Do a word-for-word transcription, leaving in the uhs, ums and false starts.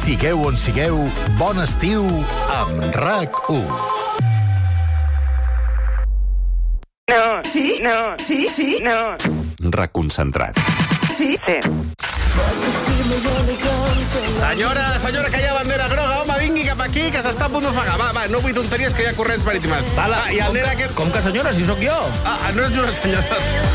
Sigueu on sigueu, bon estiu amb RAC u. No, sí, no, sí, sí, no. Reconcentrat. Sí, sí. Senyora, senyora, que hi ha bandera groga, home, vingui cap aquí, que s'està a punt d'ofegar. Va, va, no vull tonteries, que hi ha corrents marítimes. Vale, Va, i el nen aquest... Com que senyora, si sóc jo? Ah, no ets una senyora.